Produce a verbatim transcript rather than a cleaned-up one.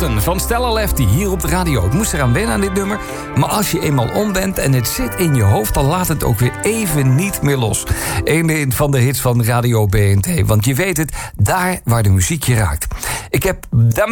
Forgotten van Stella Lefty hier op de radio. Ik moest eraan wennen aan dit nummer. Maar als je eenmaal om bent en het zit in je hoofd, dan laat het ook weer even niet meer los. Een van de hits van Radio B N T. Want je weet het, daar waar de muziek je raakt. Ik heb daarmee